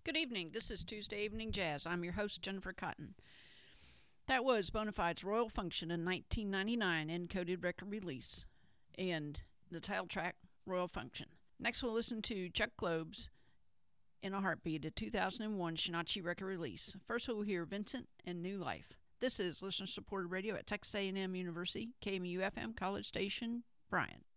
Good evening. This is Tuesday Evening Jazz. I'm your host, Jennifer Cotton. That was Bonafide's Royal Function in 1999 encoded record release, and the title track, Royal Function. Next, we'll listen to Chuck Globe's In a Heartbeat, a 2001 Shinachi record release. First, we'll hear Vincent and New Life. This is listener-supported radio at Texas A&M University, KMU-FM, College Station, Bryan.